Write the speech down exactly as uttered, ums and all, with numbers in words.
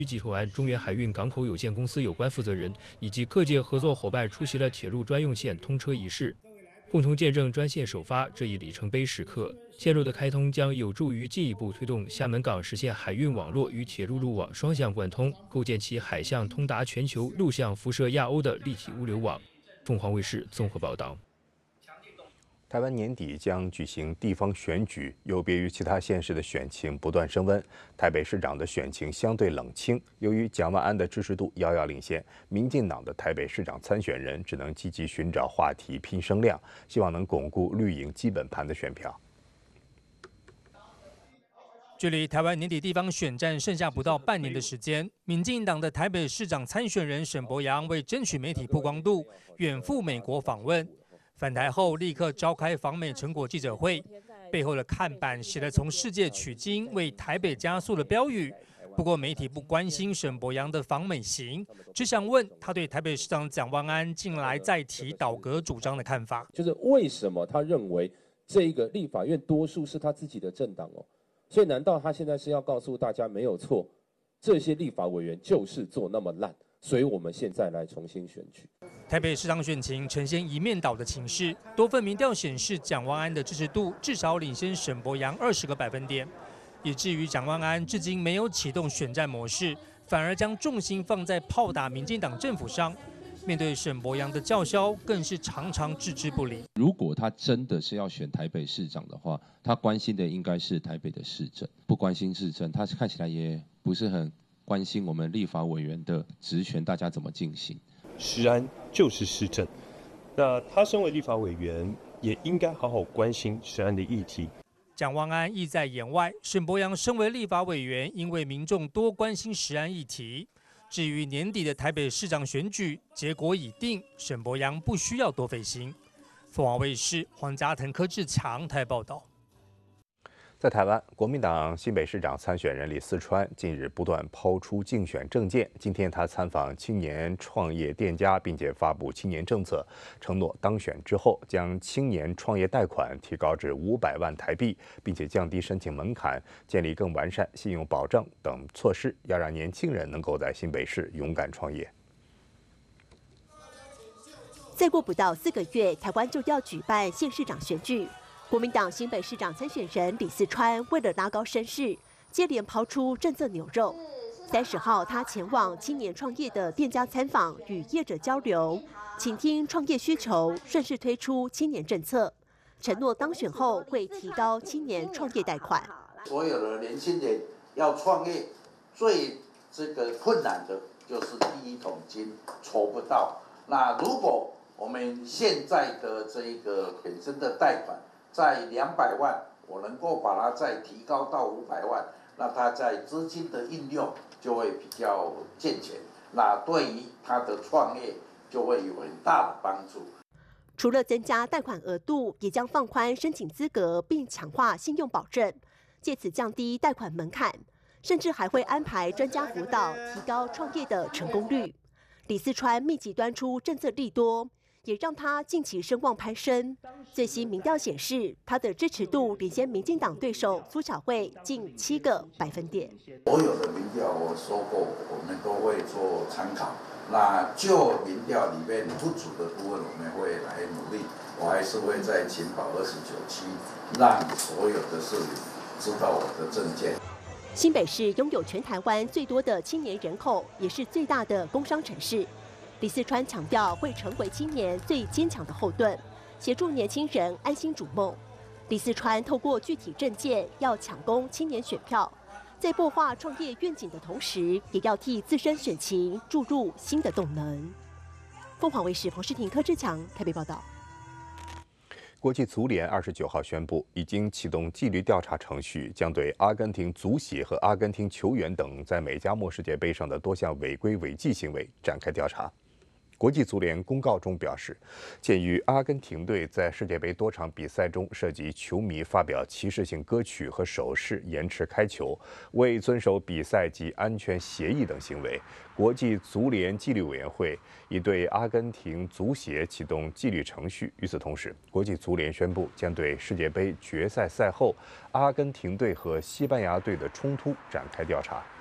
集团中原海运港口有限公司有关负责人以及各界合作伙伴出席了铁路专用线通车仪式，共同见证专线首发这一里程碑时刻。线路的开通将有助于进一步推动厦门港实现海运网络与铁路路网双向贯通，构建起海象通达全球、陆相辐射亚欧的立体物流网。凤凰卫视综合报道。 台湾年底将举行地方选举，有别于其他县市的选情不断升温，台北市长的选情相对冷清。由于蒋万安的支持度遥遥领先，民进党的台北市长参选人只能积极寻找话题拼声量，希望能巩固绿营基本盘的选票。 距离台湾年底地方选战剩下不到半年的时间，民进党的台北市长参选人沈伯洋为争取媒体曝光度，远赴美国访问。返台后立刻召开访美成果记者会，背后的看板写了从世界取经为台北加速的标语。不过媒体不关心沈伯洋的访美行，只想问他对台北市长蒋万安近来再提倒阁主张的看法。 就是为什么他认为这个立法院多数是他自己的政党哦？所以难道他现在是要告诉大家没有错，这些立法委员就是做那么烂？所以我们现在来重新选举。 台北市长选情呈现一面倒的情势，多份民调显示蒋万安的支持度至少领先沈伯洋二十个百分点，以至于蒋万安至今没有启动选战模式，反而将重心放在炮打民进党政府上。面对沈伯洋的叫嚣，更是常常置之不理。 如果他真的是要选台北市长的话，他关心的应该是台北的市政，不关心市政，他看起来也不是很关心我们立法委员的职权，大家怎么进行？ 食安就是市政，那他身为立法委员，也应该好好关心食安的议题。 蒋万安意在言外，沈伯洋身为立法委员，因为民众多关心食安议题。至于年底的台北市长选举结果已定，沈伯洋不需要多费心。凤凰卫视黄家腾、柯志强台报道。 在台湾，国民党新北市长参选人李四川近日不断抛出竞选政见。今天他参访青年创业店家，并且发布青年政策，承诺当选之后将青年创业贷款提高至五百万台币，并且降低申请门槛，建立更完善信用保证等措施，要让年轻人能够在新北市勇敢创业。 再过不到四个月，台湾就要举办县市长选举。国民党新北市长参选人李四川为了拉高声势，接连抛出政策牛肉。三十号，他前往青年创业的店家参访，与业者交流，倾听创业需求，顺势推出青年政策，承诺当选后会提高青年创业贷款。 所有的年轻人要创业，最这个困难的就是第一桶金筹不到。那如果我们现在的这个本身的贷款在两百万，我能够把它再提高到五百万，那它在资金的应用就会比较健全，那对于他的创业就会有很大的帮助。 除了增加贷款额度，也将放宽申请资格，并强化信用保证，借此降低贷款门槛，甚至还会安排专家辅导，提高创业的成功率。李四川密集端出政策利多，也让他近期声望攀升。最新民调显示，他的支持度领先民进党对手苏巧慧近七个百分点。 所有的民调我说过，我们都会做参考。那就民调里面不足的部分，我们会来努力。我还是会在勤保二十九期，让所有的市民知道我的政见。 新北市拥有全台湾最多的青年人口，也是最大的工商城市。李四川强调会成为青年最坚强的后盾，协助年轻人安心逐梦。李四川透过具体政见要抢攻青年选票，在擘画创业愿景的同时，也要替自身选情注入新的动能。凤凰卫视彭诗婷、柯志强台北报道。 国际足联二十九号宣布，已经启动纪律调查程序，将对阿根廷足协和阿根廷球员等在美加墨世界杯上的多项违规违纪行为展开调查。国际足联公告中表示，鉴于阿根廷队在世界杯多场比赛中涉及球迷发表歧视性歌曲和手势、延迟开球、未遵守比赛及安全协议等行为，国际足联纪律委员会已对阿根廷足协启动纪律程序。与此同时，国际足联宣布将对世界杯决赛赛后阿根廷队和西班牙队的冲突展开调查。